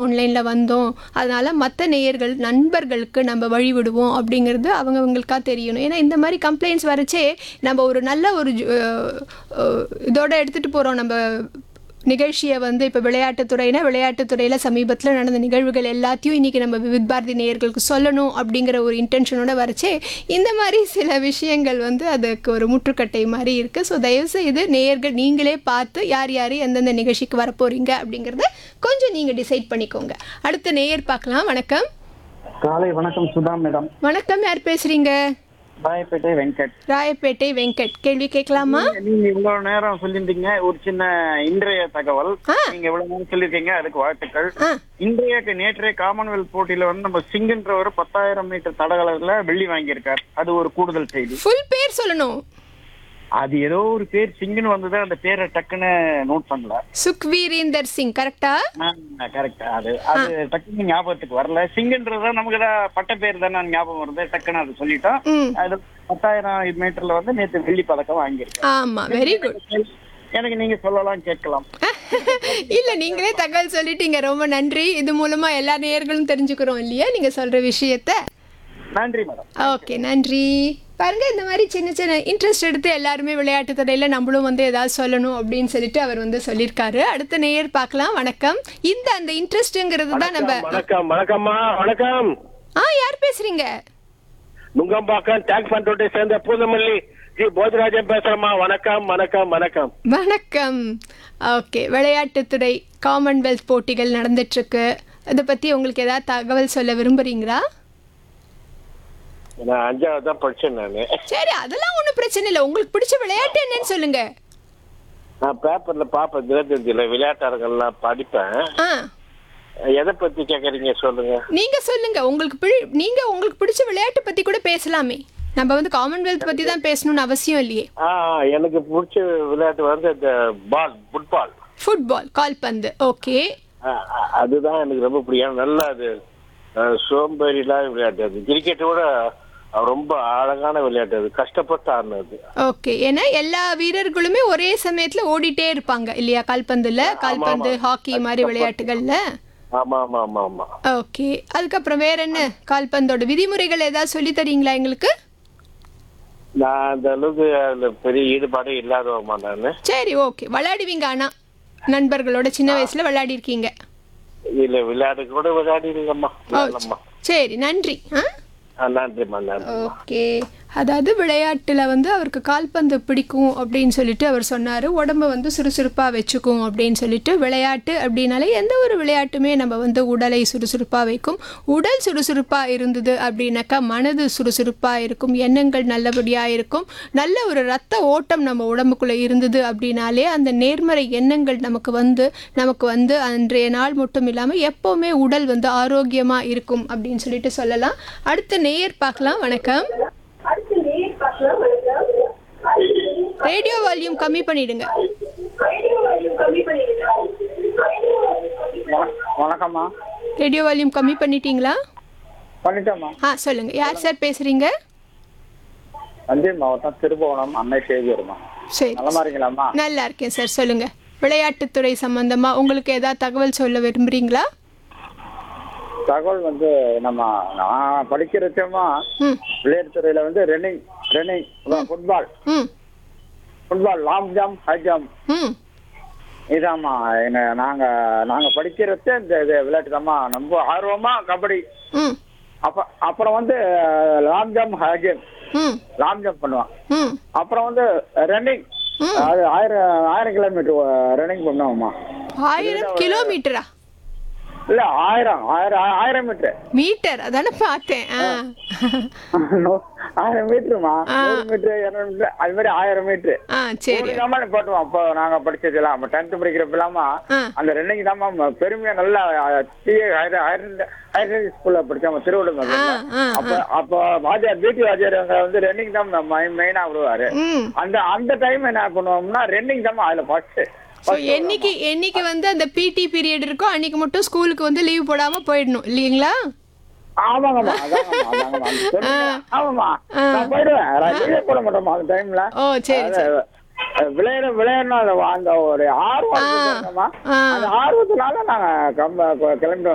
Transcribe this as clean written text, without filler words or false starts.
ஆன்லைனில் வந்தோம், அதனால் மற்ற நேயர்கள் நண்பர்களுக்கு நம்ம வழிவிடுவோம் அப்படிங்கிறது அவங்கவுங்களுக்காக தெரியணும். ஏன்னா இந்த மாதிரி கம்ப்ளைண்ட்ஸ் வரச்சே நம்ம ஒரு நல்ல ஒரு இதோட எடுத்துகிட்டு போகிறோம் நம்ம நிகழ்ச்சியை வந்து. இப்போ விளையாட்டுத்துறைனா விளையாட்டுத்துறையில் சமீபத்தில் நடந்த நிகழ்வுகள் எல்லாத்தையும் இன்றைக்கி நம்ம விவித் பாரதி நேயர்களுக்கு சொல்லணும் அப்படிங்கிற ஒரு இன்டென்ஷனோட வரச்சே இந்த மாதிரி சில விஷயங்கள் வந்து அதுக்கு ஒரு முற்றுக்கட்டை மாதிரி இருக்குது. ஸோ தயவுசெய்து நேயர்கள் நீங்களே பார்த்து யார் யார் எந்தெந்த நிகழ்ச்சிக்கு வரப்போகிறீங்க அப்படிங்கிறத கொஞ்சம் நீங்கள் டிசைட் பண்ணிக்கோங்க. அடுத்த நேயர் பார்க்கலாம். வணக்கம். காலை வணக்கம் சுதா மேடம். வணக்கம், யார் பேசுகிறீங்க? ராயப்பேட்டை வெங்கட். ராயப்பேட்டை வெங்கட், கேள்வி கேட்கலாமா? நீங்க இவ்வளவு நேரம் சொல்லியிருந்தீங்க ஒரு சின்ன இன்றைய தகவல். நீங்க இவ்வளவு நேரம் சொல்லியிருக்கீங்க, அதுக்கு வாழ்த்துக்கள். நேற்றைய காமன்வெல்த் போட்டியில வந்து நம்ம சிங்குன்றவர் 10,000 மீட்டர் தடகளத்துல வெள்ளி வாங்கியிருக்கார். அது ஒரு கூடுதல் செய்தி. ஃபுல் பேர் சொல்லணும். அது ஏதோ ஒரு பேர் சிங்குன்னு வந்தது, அந்த பேரை டக்குன்னு நோட் பண்ணல. சுக்வீரேந்தர் சிங், கரெக்டா? கரெக்டா. அது டக்குன்னு ஞாபகத்துக்கு வரல. சிங்குன்றதா நமக்கு தான் பட்ட பேர் தானே ஞாபகம் வருது, டக்குன்னு அது சொல்லிட்டோம். அது 10,000 மீட்டர்ல வந்து நேற்று வெள்ளி பதக்கம் வாங்கியிருக்கேன். ஆமா, வெரி குட். எனக்கு நீங்க சொல்லலாம், கேட்கலாம். இல்ல, நீங்களே தகவல் சொல்லிட்டீங்க, ரொம்ப நன்றி. இது மூலமா எல்லா நேயர்களும் தெரிஞ்சுக்கிறோம் இல்லையா நீங்க சொல்ற விஷயத்த. நன்றி மேடம். ஓகே, நன்றி. பாருங்க, இந்த மாதிரி சின்ன சின்ன இன்ட்ரெஸ்ட் எடுத்து எல்லாருமே விளையாட்டு துறையில நம்மளும் வந்து ஏதாவது சொல்லணும் அப்படின்னு சொல்லிட்டு அவர் வந்து சொல்லியிருக்காரு. அடுத்த நேயர் பார்க்கலாம். வணக்கம். அந்த இன்ட்ரெஸ்ட்ங்கிறது தான் நம்ம. வணக்கம். வணக்கம்மா. வணக்கம். யார் பேசுறீங்க? நுங்கம்பாக்கம் டேங்க் பண்றோட்டை சேர்ந்த பூந்தமல்லி ஜி போஜராஜன் பேசுறேம்மா. வணக்கம் வணக்கம் வணக்கம். வணக்கம். ஓகே, விளையாட்டுத்துறை காமன்வெல்த் போட்டிகள் நடந்துட்டு இருக்கு. அதை பத்தி உங்களுக்கு ஏதாவது தகவல் சொல்ல விரும்புறீங்களா? நான் 5வது தான் படிச்சேன் நானு. சரி, அதெல்லாம் ஒண்ணும் பிரச்சனை இல்லை. உங்களுக்கு பிடிச்ச விளையாட்டு என்னன்னு சொல்லுங்க. நான் பேப்பர்ல பாப்பேன், தினத்தந்தியில விளையாட்டரங்கெல்லாம் படிப்பேன். எதை பத்தி கேக்குறீங்க சொல்லுங்க. நீங்க சொல்லுங்க. உங்களுக்கு பிடிச்ச விளையாட்டு பத்தி கூட பேசலாமே. நம்ம வந்து காமன்வெல்த் பத்தி தான் பேசணும்னு அவசியம் இல்லையே. எனக்கு பிடிச்ச விளையாட்டு வந்து இந்த ஃபுட்பால், கால்பந்து. ஓகே, அதுதான் எனக்கு ரொம்ப பிடிக்கும். நல்லா அது சோம்பேறிலாம் விளையாட்டு. அது கிரிக்கெட்டோட ரொம்ப அழகான விளையாட்டு. அது கஷ்டப்பட்டு ஆடினது. ஓகே, ஏன்னா எல்லா வீரர்களுமே ஒரே சமயத்துல ஓடிட்டே இருப்பாங்க இல்லையா கால்பந்து, ஹாக்கி மாதிரி விளையாட்டுகள்ல. ஆமா ஆமா ஆமா ஆமா. ஓகே, அதுக்கப்புறம் வேற என்ன கால்பந்தோட விதிமுறைகள் ஏதாவது சொல்லி தரீங்களா எங்களுக்கு? நான் அந்த அளவுக்கு அதுல பெரிய ஈடுபாடு இல்லாதவமா நானு. சரி, ஓகே. விளையாடுவீங்க, ஆனா நண்பர்களோட சின்ன வயசுல விளையாடி இருக்கீங்க? இல்ல, விளையாடு கூட விளையாடி இருக்கம்மா. சரி, நன்றி. நன்றிம்மா. ஓகே, அதாவது விளையாட்டுல வந்து அவருக்கு கால்பந்து பிடிக்கும் அப்படின்னு சொல்லிட்டு அவர் சொன்னார். உடம்பை வந்து சுறுசுறுப்பாக வச்சுக்கும் அப்படின்னு சொல்லிட்டு. விளையாட்டு அப்படின்னாலே எந்த ஒரு விளையாட்டுமே நம்ம வந்து உடலை சுறுசுறுப்பாக வைக்கும். உடல் சுறுசுறுப்பாக இருந்தது அப்படின்னாக்கா மனது சுறுசுறுப்பாக இருக்கும், எண்ணங்கள் நல்லபடியாக இருக்கும். நல்ல ஒரு ரத்த ஓட்டம் நம்ம உடம்புக்குள்ளே இருந்தது அப்படின்னாலே அந்த நேர்மறை எண்ணங்கள் நமக்கு வந்து அன்றைய நாள் மட்டும் இல்லாமல் எப்போவுமே உடல் வந்து ஆரோக்கியமாக இருக்கும் அப்படின்னு சொல்லிட்டு சொல்லலாம். அடுத்த நேயர் பார்க்கலாம். வணக்கம். ரேடியோ வால்யூம் கம்மி பண்ணிடுங்க. வணக்கம்மா. ரேடியோ வால்யூம் கம்மி பண்ணிட்டீங்களா? பண்ணிட்டோம்மா. சொல்லுங்க, யார் சார் பேசுறீங்க? தஞ்சை மாவட்டம் திருபுவனம் அன்னை சேவியர்மா. சரி, நலமா இருக்கீங்களாம்மா? நல்லா இருக்கேன் சார். சொல்லுங்க, விளையாட்டுத்துறை சம்பந்தமா உங்களுக்கு ஏதாவது தகவல் சொல்ல விரும்புறீங்களா? தகவல் வந்து நான் படிக்கிறச்சமா விளையாட்டுத்துறையில வந்து running, football, long jump, high jump, இதாம்மா நாங்க படிக்கிறச்ச இந்த விளையாட்டு தாம்மா ரொம்ப ஆர்வமா. கபடி, அப்புறம் வந்து long jump, high jump, long jump பண்ணுவான். அப்புறம் வந்து ரன்னிங், அது 1000 கிலோமீட்டர் ரன்னிங் பண்ணுவோம்மா. 1000 கிலோமீட்டரா? இல்ல, 1000 மீட்டர். அதானே பார்த்தேன். 1000 மீட்டருமா? 100 மீட்டர், 200 மீட்டர், அது மாதிரி 1000 மீட்டர். சரி, போட்டுவோம். அப்போ நாங்க படிச்சதுலாம் 10th படிக்கிறப்ப இல்லாம அந்த ரன்னிங் தான் பெருமையா. நல்லா ஹையர் ஸ்கூல்ல படிச்சோம், திருவள்ளுவர். அப்போ வாத்தியார், பிடி வாத்தியார் வந்து ரன்னிங் தான் மெயினா விடுவாரு. அந்த டைம் என்ன பண்ணுவோம்னா ரன்னிங் தான் அதுல ஃபர்ஸ்ட். என்னைக்கு வந்து அந்த பிடி பீரியட் இருக்கோ அன்னைக்கு மட்டும் ஸ்கூலுக்கு வந்து லீவ் போடாம போயிடணும் இல்லீங்களா? ஆமாங்கம்மா, ஆமாம்மா. நான் போயிடுவேன், போட மாட்டோமா அந்த டைம்ல. விளையாடணும் அந்த ஒரு ஆர்வம். அந்த ஆர்வத்தினால நாங்க கிளம்பிடுவோம்.